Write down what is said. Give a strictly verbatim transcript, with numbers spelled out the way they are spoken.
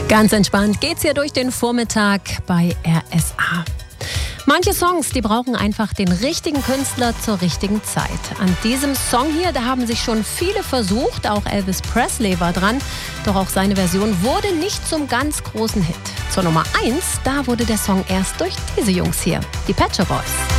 Ganz entspannt geht's hier durch den Vormittag bei R S A. Manche Songs, die brauchen einfach den richtigen Künstler zur richtigen Zeit. An diesem Song hier, da haben sich schon viele versucht, auch Elvis Presley war dran. Doch auch seine Version wurde nicht zum ganz großen Hit. Zur Nummer eins, da wurde der Song erst durch diese Jungs hier, die Pet Shop Boys.